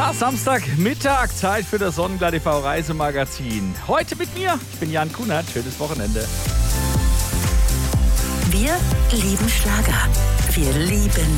Ja, Samstagmittag, Zeit für das Sonnenglad TV Reisemagazin. Heute mit mir, ich bin Jan Kunert, schönes Wochenende. Wir lieben Schlager. Wir lieben